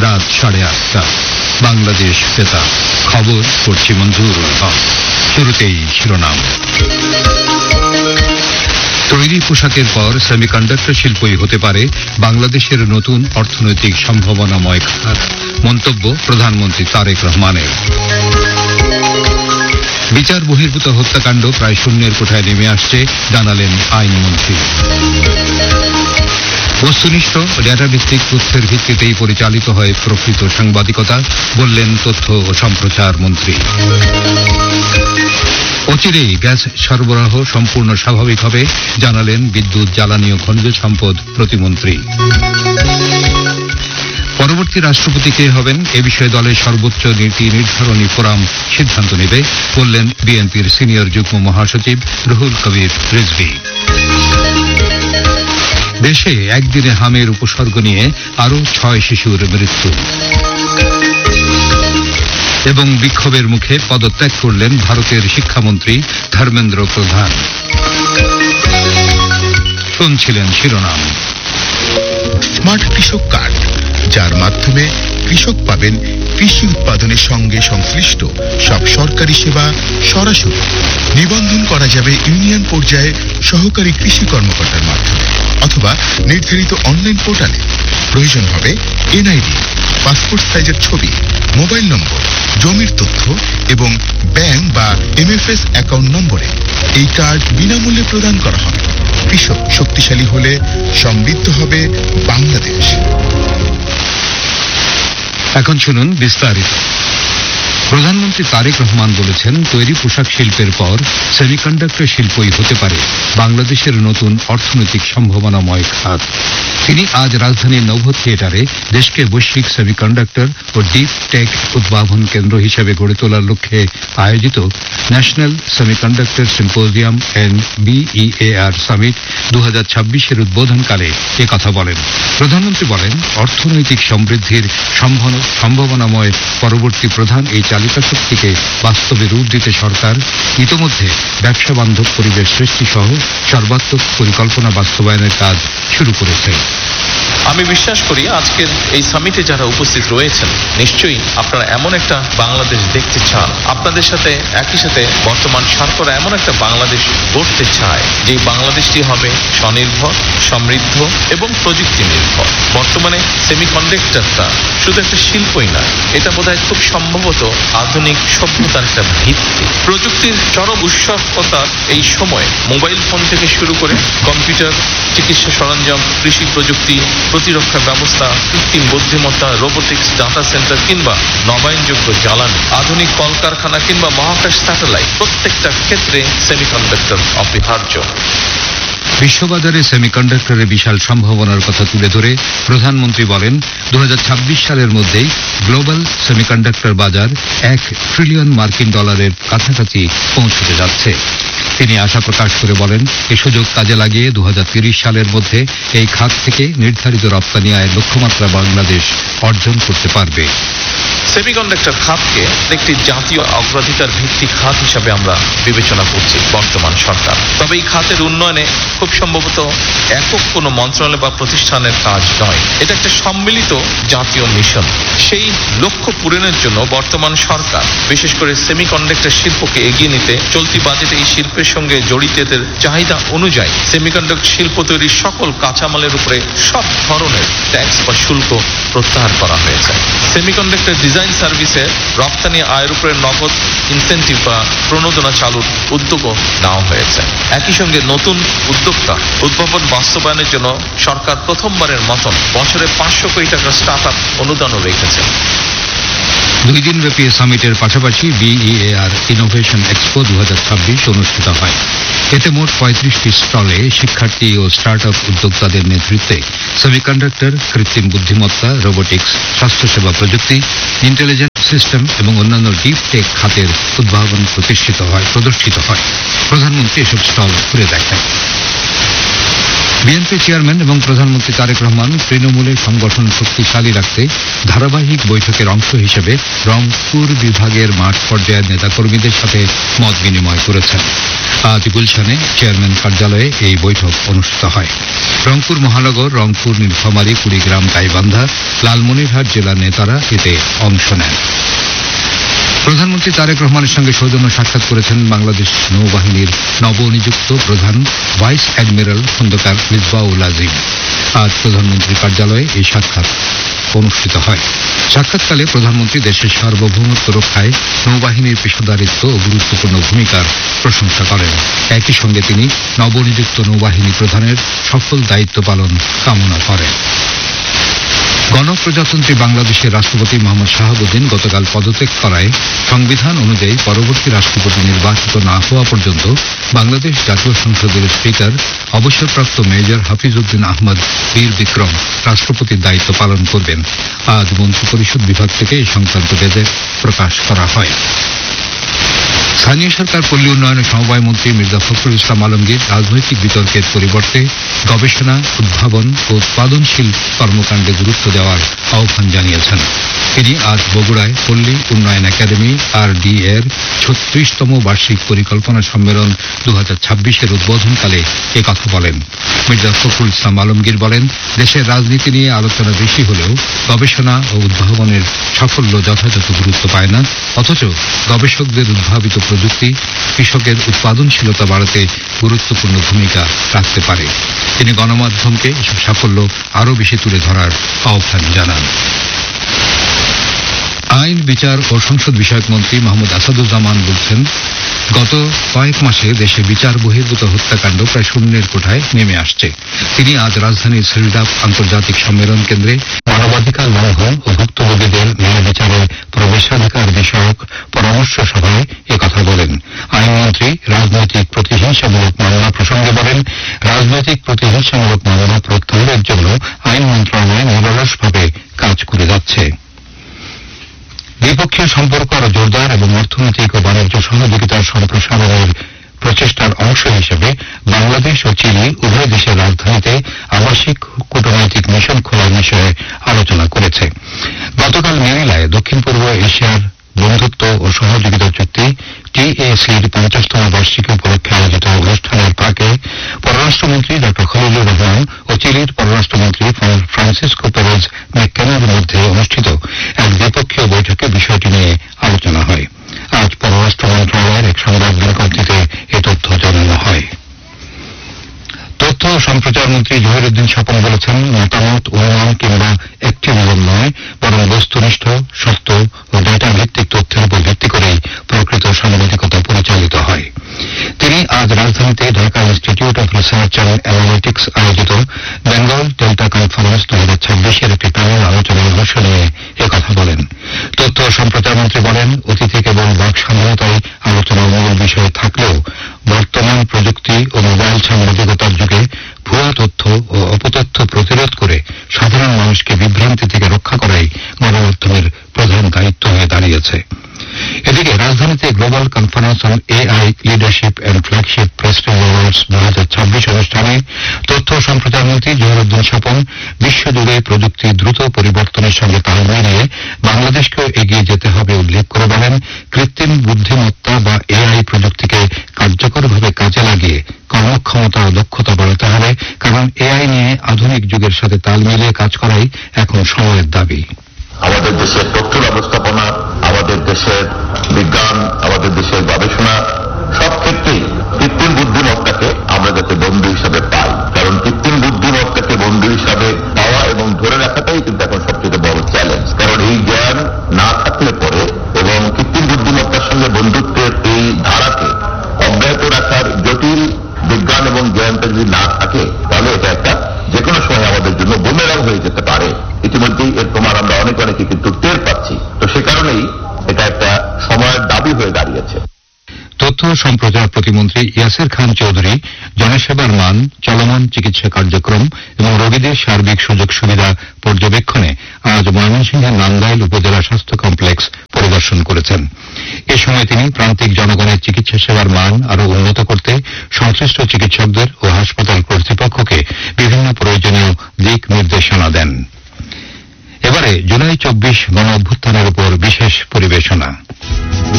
রাত 8:30। বাংলাদেশ বেতার খবর পড়ছি মঞ্জুরুল হক। শুরুতেই শিরোনাম। তৈরি পোশাকের পর সেমিকন্ডাক্টর শিল্পই হতে পারে বাংলাদেশের নতুন অর্থনৈতিক সম্ভাবনাময় খাত, মন্তব্য প্রধানমন্ত্রী তারেক রহমানের। বিচার বহির্ভূত হত্যাকাণ্ড প্রায় শূন্যের কোঠায় নেমে আসছে, জানালেন আইনমন্ত্রী। বস্তুনিষ্ঠ ডেটাভিত্তিক তথ্যের ভিত্তিতেই পরিচালিত হয় প্রকৃত সাংবাদিকতা, বললেন তথ্য ও সম্প্রচার মন্ত্রী। অচিরেই গ্যাস সরবরাহ সম্পূর্ণ স্বাভাবিক হবে, জানালেন বিদ্যুৎ, জ্বালানি ও খনিজ সম্পদ প্রতিমন্ত্রী। পরবর্তী রাষ্ট্রপতি কে হবেন এ বিষয়ে দলের সর্বোচ্চ নীতি নির্ধারণী ফোরাম সিদ্ধান্ত নেবে, বললেন বিএনপির সিনিয়র যুগ্ম মহাসচিব রুহুল কবির রিজভী। দেশে একদিনে হামের উপসর্গ নিয়ে আরও 6 শিশুর মৃত্যু। এবং বিক্ষোভের মুখে পদত্যাগ করলেন ভারতের শিক্ষামন্ত্রী ধর্মেন্দ্র প্রধান। শুনছিলেন শিরোনাম। স্মার্ট কৃষক কার্ড, যার মাধ্যমে কৃষক পাবেন কৃষি উৎপাদনের সঙ্গে সংশ্লিষ্ট সব সরকারি সেবা সরাসরি। নিবন্ধন করা যাবে ইউনিয়ন পর্যায়ে সহকারী কৃষি কর্মকর্তার মাধ্যমে অথবা নির্ধারিত অনলাইন পোর্টালে। প্রয়োজন হবে এনআইডি, পাসপোর্ট সাইজের ছবি, মোবাইল নম্বর, জমির তথ্য এবং ব্যাংক বা এমএফএস অ্যাকাউন্ট নম্বরে। এই কার্ড বিনামূল্যে প্রদান করা হবে। কৃষক শক্তিশালী হলে সমৃদ্ধ হবে বাংলাদেশ। এখন শুনুন বিস্তারিত। প্রধানমন্ত্রী তারেক রহমান বলেছেন, তৈরি পোশাক শিল্পের পর সেমিকন্ডাক্টর শিল্পই হতে পারে বাংলাদেশের নতুন অর্থনৈতিক সম্ভাবনাময় খাত। তিনি আজ রাজধানীর নভ থিয়েটারে দেশকে বৈশ্বিক সেমিকন্ডাক্টর ও ডিপ টেক উদ্ভাবন কেন্দ্র হিসেবে গড়ে তোলার লক্ষ্যে আয়োজিত national semiconductor symposium and বিইএআর summit 2026-এর উদ্বোধনকালে একথা বলেন। প্রধানমন্ত্রী বলেন, অর্থনৈতিক সমৃদ্ধির সম্ভাবনাময় পরবর্তী প্রধান এই চালিকা শক্তিকে বাস্তবে রূপ দিতে সরকার ইতোমধ্যে ব্যবসা বান্ধব পরিবেশ সৃষ্টি সহ সর্বাত্মক পরিকল্পনা বাস্তবায়নের কাজ শুরু করেছে। আমি বিশ্বাস করি আজকের এই সামিটে যারা উপস্থিত রয়েছেন, নিশ্চয়ই আপনারা এমন একটা বাংলাদেশ দেখতে চান। আপনাদের সাথে একই সাথে বর্তমান সরকার এমন একটা বাংলাদেশ গড়তে চায় যে বাংলাদেশটি হবে স্বনির্ভর, সমৃদ্ধ এবং প্রযুক্তি নির্ভর। বর্তমানে সেমিকন্ডাক্টরটা শুধু একটা শিল্পই না, এটা বোধহয় খুব সম্ভবত আধুনিক সভ্যতার একটা ভিত্তি। প্রযুক্তির চরম উৎসর্গতার এই সময় মোবাইল ফোন থেকে শুরু করে কম্পিউটার, চিকিৎসা সরঞ্জাম, কৃষি প্রযুক্তি, প্রতিরক্ষা ব্যবস্থা, কৃত্রিম বুদ্ধিমত্তা, রোবোটিক্স, ডাটা সেন্টার কিংবা নবায়নযোগ্য জ্বালানি, আধুনিক কলকারখানা কিংবা মহাকাশ স্যাটেলাইট, প্রত্যেকটা ক্ষেত্রে সেমিকন্ডাক্টর অপরিহার্য। বিশ্ববাজারে সেমিকন্ডাক্টরের বিশাল সম্ভাবনার কথা তুলে ধরে প্রধানমন্ত্রী বলেন, 2026 সালের মধ্যেই গ্লোবাল সেমিকন্ডাক্টর বাজার $1 ট্রিলিয়ন কাছাকাছি পৌঁছতে যাচ্ছে। তিনি আশা প্রকাশ করে বলেন, এই সুযোগ কাজে লাগিয়ে 2030 সালের মধ্যে এই খাত থেকে নির্ধারিত রপ্তানি আয়ের লক্ষ্যমাত্রা বাংলাদেশ অর্জন করতে পারবে। সেমিকন্ডাক্টর খাতকে একটি জাতীয় অগ্রাধিকার ভিত্তিক খাত হিসাবে আমরা বিবেচনা করছি বর্তমান সরকার। তবে এই খাতের উন্নয়নে খুব সম্ভবত একক কোনো মন্ত্রণালয় বা প্রতিষ্ঠানের কাজ নয়, এটা একটা সম্মিলিত জাতীয় মিশন। সেই লক্ষ্য পূরণের জন্য বর্তমান সরকার বিশেষ করে সেমিকন্ডাক্টর শিল্পকে এগিয়ে নিতে চলতি বাজেটে এই শিল্পের সঙ্গে জড়িতদের চাহিদা অনুযায়ী সেমিকন্ডাক্টর শিল্প তৈরির সকল কাঁচামালের উপরে সব ধরনের ট্যাক্স বা শুল্ক প্রত্যাহার করা হয়েছে। সেমিকন্ডাক্টর ডিজাইন সার্ভিসের রপ্তানি আয়ের উপরে নগদ ইনসেন্টিভ বা প্রণোদনা চালুর উদ্যোগও নেওয়া হয়েছে। একই সঙ্গে নতুন উদ্যোক্তা উদ্ভাবন বাস্তবায়নের জন্য সরকার প্রথমবারের মতন বছরে 500 কোটি টাকার স্টার্ট আপ অনুদানও রেখেছে। 2 দিনব্যাপী সামিটের পাশাপাশি বিইএআর ইনোভেশন এক্সপো 2026 অনুষ্ঠিত হয়। এতে মোট 35টি স্টলে শিক্ষার্থী ও স্টার্ট আপ উদ্যোক্তাদের নেতৃত্বে সেমিকন্ডাক্টর, কৃত্রিম বুদ্ধিমত্তা, রোবোটিক্স, স্বাস্থ্যসেবা প্রযুক্তি, ইন্টেলিজেন্ট সিস্টেম এবং অন্যান্য ডিপ টেক খাতের উদ্ভাবন প্রদর্শিত হয়। প্রধানমন্ত্রী এসব স্টল ঘুরে দেখেন। বিএনপি চেয়ারম্যান এবং প্রধানমন্ত্রী তারেক রহমান তৃণমূলে সংগঠন শক্তিশালী রাখতে ধারাবাহিক বৈঠকের অংশ হিসেবে রংপুর বিভাগের মাঠ পর্যায়ের নেতাকর্মীদের সাথে মত বিনিময় করেছেন। আজ গুলশানে চেয়ারম্যান কার্যালয়ে এই বৈঠক অনুষ্ঠিত হয়। রংপুর মহানগর, রংপুর, নীলফামারী, কুড়িগ্রাম, গাইবান্ধা, লালমনিরহাট জেলার নেতারা এতে অংশ নেন। প্রধানমন্ত্রী তারেক রহমানের সঙ্গে সৌজন্য সাক্ষাৎ করেছেন বাংলাদেশ নৌবাহিনীর নবনিযুক্ত প্রধান ভাইস অ্যাডমিরাল খন্দকার মিসবাউল আজিম। আজ প্রধানমন্ত্রীর কার্যালয়ে এই সাক্ষাৎ অনুষ্ঠিত হয়। সাক্ষাৎকালে প্রধানমন্ত্রী দেশের সার্বভৌমত্ব রক্ষায় নৌবাহিনীর পেশাদারিত্ব ও গুরুত্বপূর্ণ ভূমিকার প্রশংসা করেন। একই সঙ্গে তিনি নবনিযুক্ত নৌবাহিনী প্রধানের সফল দায়িত্ব পালন কামনা করেন। গণপ্রজাতন্ত্রী বাংলাদেশের রাষ্ট্রপতি মোহাম্মদ শাহাবুদ্দিন গতকাল পদত্যাগ করায় সংবিধান অনুযায়ী পরবর্তী রাষ্ট্রপতি নির্বাচিত না হওয়া পর্যন্ত বাংলাদেশ জাতীয় সংসদের স্পিকার অবসরপ্রাপ্ত মেজর হাফিজউদ্দিন আহমদ বীর বিক্রম রাষ্ট্রপতির দায়িত্ব পালন করবেন। আজ মন্ত্রিপরিষদ বিভাগ থেকে এই সংক্রান্ত গেজেট প্রকাশ করা হয়। স্থানীয় সরকার পল্লী উন্নয়ন সমবায় মন্ত্রী মির্জা ফখরুল ইসলাম আলমগীর রাজনৈতিক বিতর্কের পরিবর্তে গবেষণা, উদ্ভাবন ও উৎপাদনশীল কর্মকাণ্ডে গুরুত্ব দেওয়ার আহ্বান জানিয়েছেন। তিনি আজ বগুড়ায় পল্লী উন্নয়ন একাডেমি RD এর ৩৬তম বার্ষিক পরিকল্পনা সম্মেলন ২০২৬-এর উদ্বোধনকালে একথা বলেন। মির্জা ফখরুল ইসলাম আলমগীর বলেন, দেশের রাজনীতি নিয়ে আলোচনা বেশি হলেও গবেষণা ও উদ্ভাবনের সাফল্য যথাযথ গুরুত্ব পায় না, অথচ গবেষকদের উদ্ভাবিত প্রযুক্তি কৃষকের উৎপাদনশীলতা বাড়াতে গুরুত্বপূর্ণ ভূমিকা রাখতে পারে। তিনি গণমাধ্যমকে এসব সাফল্য আরও বেশি তুলে ধরার আহ্বান জানান। আইন, বিচার ও সংসদ বিষয়ক মন্ত্রী মোহাম্মদ আসাদুজ্জামান বলছেন, গত কয়েক মাসে দেশে বিচার বহির্ভূত হত্যাকাণ্ড প্রায় শূন্যের কোঠায় নেমে আসছে। তিনি আজ রাজধানীর সিলডাপ আন্তর্জাতিক সম্মেলন কেন্দ্রে মানবাধিকার লঙ্ঘন ও ভুক্তভোগীদের ন্যায় বিচারে প্রবেশাধিকার বিষয়ক পরামর্শ সভায় একথা বলেন। আইনমন্ত্রী রাজনৈতিক প্রতিহিংসামূলক মামলা প্রসঙ্গে বলেন, রাজনৈতিক প্রতিহিংসামূলক মামলা প্রত্যাহারের জন্য আইন মন্ত্রণালয় নিরলসভাবে কাজ করে যাচ্ছে। দ্বিপক্ষীয় সম্পর্ক আরো জোরদার এবং অর্থনৈতিক ও বাণিজ্য সহযোগিতার সম্প্রসারণের প্রচেষ্টার অংশ হিসেবে বাংলাদেশ ও চিলি উভয় দেশের রাজধানীতে আবাসিক কূটনৈতিক মিশন খোলার বিষয়ে আলোচনা করেছে। গতকাল ম্যানিলায় দক্ষিণ পূর্ব এশিয়ার বন্ধুত্ব ও সহযোগিতা চুক্তি TACর ৫০তম বার্ষিকী উপলক্ষে আয়োজিত অনুষ্ঠানের ফাঁকে পররাষ্ট্রমন্ত্রী ড খলিলুর রহমান ও চিলির পররাষ্ট্রমন্ত্রী ফ্রান্সিসকো পেরেজ মেক্কেনার মধ্যে অনুষ্ঠিত এক দ্বিপক্ষীয় বৈঠকে বিষয়টি নিয়ে আলোচনা হয়। আজ পররাষ্ট্র মন্ত্রণালয়ের এক সংবাদ বিজ্ঞপ্তিতে এ তথ্য জানানো হয়। তথ্য ও সম্প্রচার মন্ত্রী জহিরুদ্দিন স্বপন বলেছেন, মতামত, অনুমান কিংবা অ্যাক্টিভিজম নয়, বরং বস্তুনিষ্ঠ, সত্য ও ডেটা ভিত্তিক তথ্যের উপর ভিত্তি করেই প্রকৃত সাংবাদিকতা পরিচালিত হয়। তিনি আজ রাজধানীতে Dhaka institute of research and analytics আয়োজিত বেঙ্গল ডেল্টা কনফারেন্স ২০২৬-এর একটি প্যানেল আলোচনায় অংশ নিয়ে একথা বলেন। তথ্য ও সম্প্রচার মন্ত্রী বলেন, অতীতে কেবল বাক স্বাধীনতাই আলোচনার মূল বিষয় থাকলেও বর্তমান প্রযুক্তি ও মোবাইল সাংবাদিকতার যুগে ভুয়া তথ্য ও অপতথ্য প্রতিরোধ করে সাধারণ মানুষকে বিভ্রান্তি থেকে রক্ষা করাই গণমাধ্যমের প্রধান দায়িত্ব হয়ে দাঁড়িয়েছে। এদিকে রাজধানীতে global conference on AI leadership and flagship Prestige awards ২০২৬ অনুষ্ঠানে তথ্য ও সম্প্রচার মন্ত্রী জহিরুদ্দিন স্বপন বিশ্বজুড়ে প্রযুক্তি দ্রুত পরিবর্তনের সঙ্গে তাল মিলিয়ে বাংলাদেশকেও এগিয়ে যেতে হবে উল্লেখ করে বলেন, কৃত্রিম বুদ্ধিমত্তা বা AI প্রযুক্তিকে কার্যকরভাবে কাজে লাগিয়ে কর্মক্ষমতা ও দক্ষতা বাড়াতে হবে, কারণ AI নিয়ে আধুনিক যুগের সাথে তাল মিলিয়ে কাজ করাই এখন সময়ের দাবি। আমাদের দেশের তথ্য ব্যবস্থাপনা, আমাদের দেশের বিজ্ঞান, আমাদের দেশের গবেষণা সব ক্ষেত্রেই কৃত্রিম বুদ্ধিমত্তাকে আমরা যাতে বন্ধু হিসাবে পাই, কারণ কৃত্রিম বুদ্ধিমত্তাকে বন্ধু হিসাবে পাওয়া এবং ধরে রাখাটাই কিন্তু এখন সবচেয়ে বড় চ্যালেঞ্জ। কারণ এই জ্ঞান না থাকলে পরে এবং কৃত্রিম বুদ্ধিমত্তার সঙ্গে বন্ধুত্বের এই ধারাকে অব্যাহত রাখার জটিল বিজ্ঞান এবং জ্ঞানটা যদি না থাকে, তাহলে এটা একটা যে কোনো সময় আমাদের জন্য বুমেরাং হয়ে যেতে পারে। ইতিমধ্যেই এর প্রমাণ আমরা অনেকে কিন্তু টের পাচ্ছি। তো সে কারণেই এটা একটা সময়ের দাবি হয়ে দাঁড়িয়েছে। তথ্য ও সম্প্রচার প্রতিমন্ত্রী ইয়াসির খান চৌধুরী জনসেবার মান, চলমান চিকিৎসা কার্যক্রম এবং রোগীদের সার্বিক সুযোগ সুবিধা পর্যবেক্ষণে আজ ময়মনসিংহের নান্দাইল উপজেলা স্বাস্থ্য কমপ্লেক্স পরিদর্শন করেছেন। এ সময় তিনি প্রান্তিক জনগণের চিকিৎসা সেবার মান আরও উন্নত করতে সংশ্লিষ্ট চিকিৎসকদের ও হাসপাতাল কর্তৃপক্ষকে বিভিন্ন প্রয়োজনীয় দিক নির্দেশনা দেন। এবারে জুলাই 24 গণ অভ্যুত্থানের উপর বিশেষ পরিবেশনা।